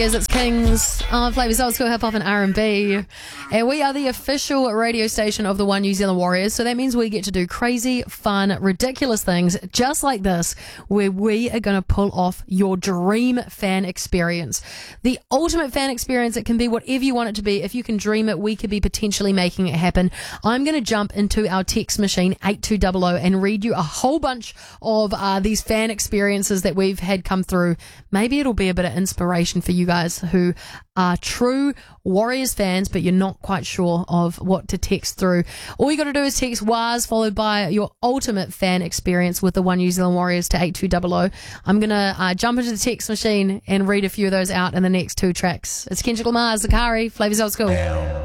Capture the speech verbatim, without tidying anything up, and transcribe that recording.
Yes, it's Kings of Flavors Old School Hip Hop and R and B, and we are the official radio station of the One New Zealand Warriors. So that means we get to do crazy, fun, ridiculous things just like this, where we are going to pull off your dream fan experience, the ultimate fan experience. It can be whatever you want it to be. If you can dream it, we could be potentially making it happen. I'm going to jump into our text machine eight two zero zero and read you a whole bunch of uh, these fan experiences that we've had come through. Maybe it'll be a bit of inspiration for you guys who are true Warriors fans, but you're not quite sure of what to text through. All you got to do is text W A S followed by your ultimate fan experience with the One New Zealand Warriors to eight two zero zero. I'm going to uh, jump into the text machine and read a few of those out in the next two tracks. It's Kendrick Lamar, Zakari, Flavors Old School.